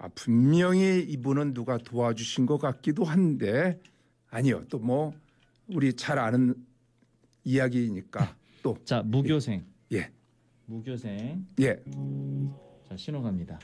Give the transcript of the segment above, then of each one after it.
분명히 이분은 누가 도와주신 것 같기도 한데 아니요. 또 뭐 우리 잘 아는 이야기니까 또. 자, 무교생. 예. 무교생. 예. 자, 신호 갑니다.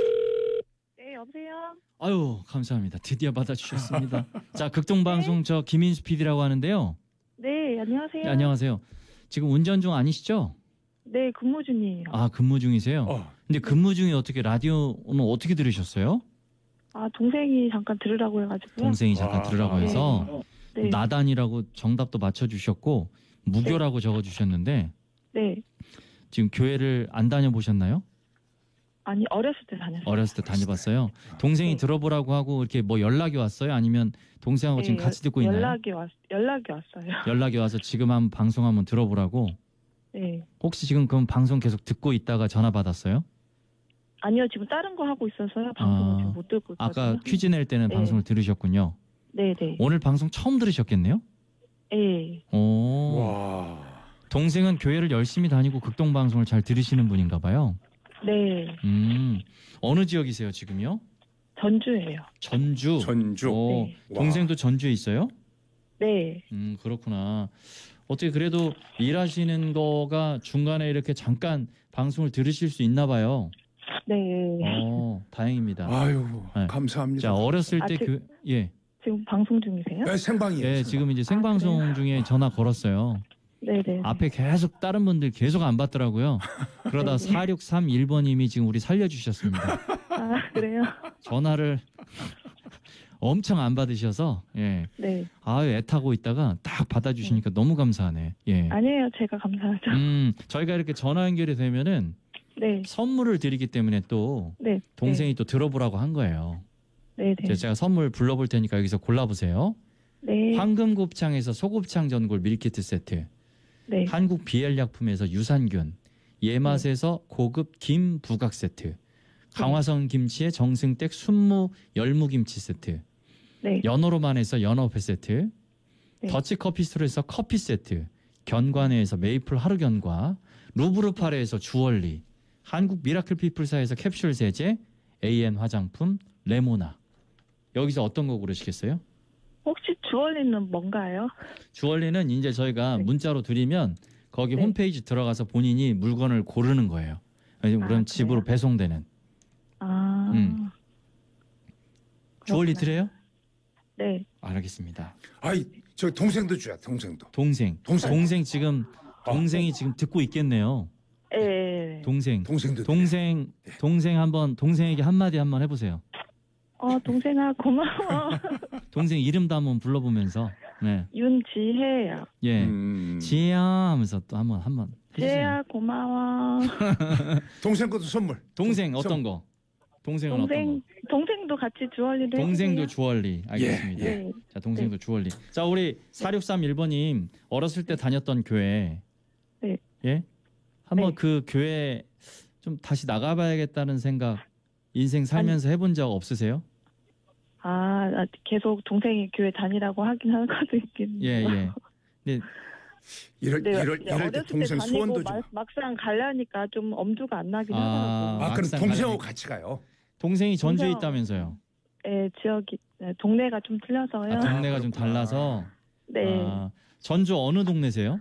네, 여보세요? 아유, 감사합니다. 드디어 받아주셨습니다. 자, 극동방송 저 김인수 PD라고 하는데요. 네, 안녕하세요. 네, 안녕하세요. 지금 운전 중 아니시죠? 네, 근무 중이에요. 아, 근무 중이세요? 근데 근무 중에 어떻게 라디오는 어떻게 들으셨어요? 아, 동생이 잠깐 들으라고 해가지고요. 동생이 잠깐 들으라고 해서 네. 나단이라고 정답도 맞춰주셨고 무교라고 적어주셨는데 네. 지금 교회를 안 다녀보셨나요? 아니, 어렸을 때 다녔어요. 어렸을 때 다녀봤어요. 동생이 네. 들어보라고 하고 이렇게 뭐 연락이 왔어요? 아니면 동생하고 지금 같이 듣고 있나요? 연락이 왔어요. 연락이 와서 지금 한번 방송 한번 들어보라고. 네. 혹시 지금 그럼 방송 계속 듣고 있다가 전화 받았어요? 아니요, 지금 다른 거 하고 있어서요. 방송을 지금 못 듣고 있거든요. 아까 퀴즈 낼 때는 네. 방송을 들으셨군요. 네네. 오늘 방송 처음 들으셨겠네요? 네. 오. 와. 동생은 교회를 열심히 다니고 극동방송을 잘 들으시는 분인가 봐요. 네. 어느 지역이세요 지금요? 전주예요. 전주. 전주. 오, 네. 동생도 전주에 있어요? 네. 그렇구나. 어떻게 그래도 일하시는 거가 중간에 이렇게 잠깐 방송을 들으실 수 있나 봐요. 네. 다행입니다. 아유, 네. 감사합니다. 자, 어렸을 때 예. 지금 방송 중이세요? 네, 생방이에요. 예, 지금 이제 생방송 중에 전화 걸었어요. 네네. 앞에 계속 다른 분들 계속 안 받더라고요. 그러다 4631번님이 지금 우리 살려주셨습니다. 아, 그래요? 전화를 엄청 안 받으셔서 예. 네. 아유, 애타고 있다가 딱 받아주시니까 너무 감사하네. 예. 아니에요. 제가 감사하죠. 저희가 이렇게 전화 연결이 되면은 네. 선물을 드리기 때문에 또 네. 동생이 또 들어보라고 한 거예요. 네네. 제가 선물 불러볼 테니까 여기서 골라보세요. 네. 황금곱창에서 소곱창 전골 밀키트 세트, 네. 한국 비엘약품에서 유산균, 예맛에서 고급 김 부각 세트, 강화성 김치의 정승댁 순무 열무김치 세트, 네. 연어로만에서 연어회 세트, 네. 더치커피스토리에서 커피 세트, 견과내에서 메이플 하루견과, 루브르파레에서 주얼리, 한국 미라클 피플사에서 캡슐 세제, AN 화장품, 레모나. 여기서 어떤 거 고르시겠어요? 혹시 주얼리는 뭔가요? 주얼리는 이제 저희가 네. 문자로 드리면 거기 네. 홈페이지 들어가서 본인이 물건을 고르는 거예요. 그럼 집으로 그래요? 배송되는. 아. 주얼리 그렇구나. 드려요? 네. 알겠습니다. 아이, 저 동생도 줘야 동생도. 동생이 지금 듣고 있겠네요. 예. 동생 한번 동생에게 한마디 한번 해보세요. 동생아 고마워. 동생 이름도 한번 불러보면서 네. 윤지혜야. 예. 지혜야 하면서 또 한번 해주세요. 지혜야 고마워. 동생 것도 선물. 동생 어떤 거? 동생은 어떤 거? 동생도 같이 주얼리를 동생도 해주세요. 주얼리. 알겠습니다. 예, 네. 자, 동생도 주얼리. 자, 우리 4631번님 어렸을 때 다녔던 교회. 네. 예? 한번 네. 그 교회 좀 다시 나가봐야겠다는 생각 인생 살면서 해본 적 없으세요? 나 계속 동생이 교회 다니라고 하긴 하는 것도 있긴. 예. 근데 이럴 때 동생 소원도 좀. 막상 가려니까 좀 엄두가 안 나긴 하더라고요. 그럼 막상 동생하고 가려니까. 같이 가요. 동생이 전주에 동생하고- 있다면서요? 네, 동네가 좀 틀려서요. 동네가 좀 그렇구나. 달라서. 네. 전주 어느 동네세요?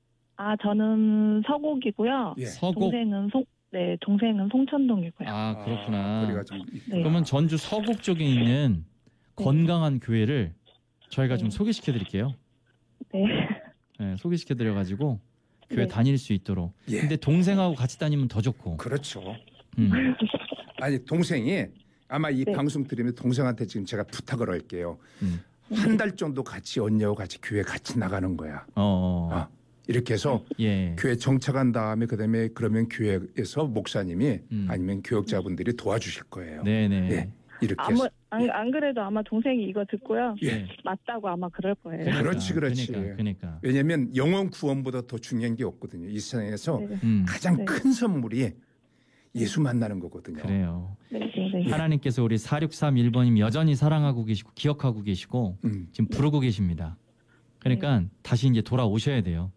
저는 서곡이고요. 예. 서곡. 동생은 송천동이고요. 그렇구나. 거리가 좀 네. 그러면 전주 서곡 쪽에 있는 건강한 교회를 저희가 좀 소개시켜 드릴게요. 네. 네, 소개시켜 드려가지고 교회 네. 다닐 수 있도록. 예. 근데 동생하고 같이 다니면 더 좋고. 그렇죠. 음. 아니 동생이 아마 이 네. 방송 들으면 동생한테 지금 제가 부탁을 할게요. 음. 한 달 정도 같이 언니하고 같이 교회 같이 나가는 거야. 이렇게 해서 예. 교회 정착한 다음에 그다음에 그러면 교회에서 목사님이 아니면 교역자분들이 도와주실 거예요. 네네. 예, 이렇게 해서. 안 그래도 아마 동생이 이거 듣고요. 예. 맞다고 아마 그럴 거예요. 그렇지. 그러니까. 왜냐하면 영원 구원보다 더 중요한 게 없거든요. 이 세상에서 네. 가장 네. 큰 선물이 예수 만나는 거거든요. 그래요. 네. 하나님께서 우리 4631번님 여전히 사랑하고 계시고 기억하고 계시고 지금 부르고 계십니다. 그러니까 다시 이제 돌아오셔야 돼요.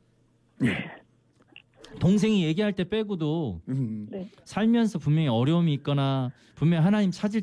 동생이 얘기할 때 빼고도 네. 살면서 분명히 어려움이 있거나 분명히 하나님 찾을